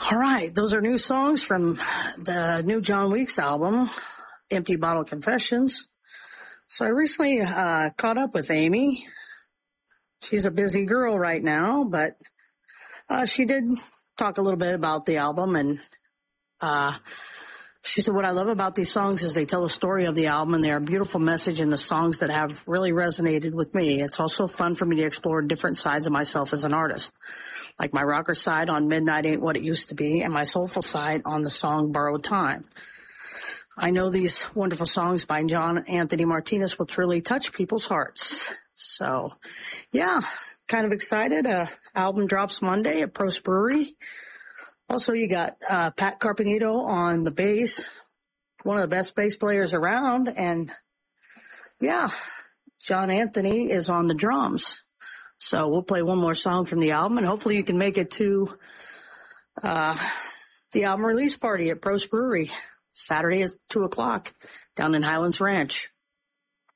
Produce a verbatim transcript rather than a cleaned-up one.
All right, those are new songs from the new John Weeks album, Empty Bottle Confessions. So I recently uh, caught up with Amy. She's a busy girl right now, but uh, she did talk a little bit about the album, and uh, she said, what I love about these songs is they tell the story of the album, and they are a beautiful message in the songs that have really resonated with me. It's also fun for me to explore different sides of myself as an artist, like my rocker side on Midnight Ain't What It Used to Be, and my soulful side on the song Borrowed Time. I know these wonderful songs by John Anthony Martinez will truly touch people's hearts. So, yeah, kind of excited. Uh, album drops Monday at Prost Brewery. Also, you got uh, Pat Carpenito on the bass, one of the best bass players around. And, yeah, John Anthony is on the drums. So we'll play one more song from the album, and hopefully you can make it to uh, the album release party at Prost Brewery Saturday at two o'clock down in Highlands Ranch.